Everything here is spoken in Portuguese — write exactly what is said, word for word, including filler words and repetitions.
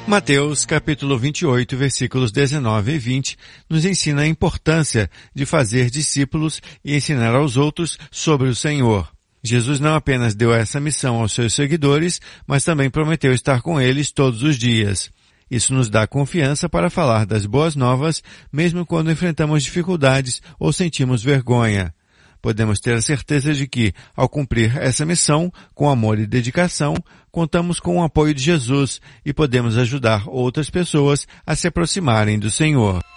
Mateus, capítulo vinte e oito, versículos dezenove e vinte, nos ensina a importância de fazer discípulos e ensinar aos outros sobre o Senhor. Jesus não apenas deu essa missão aos seus seguidores, mas também prometeu estar com eles todos os dias. Isso nos dá confiança para falar das boas novas, mesmo quando enfrentamos dificuldades ou sentimos vergonha. Podemos ter a certeza de que, ao cumprir essa missão, com amor e dedicação, contamos com o apoio de Jesus e podemos ajudar outras pessoas a se aproximarem do Senhor.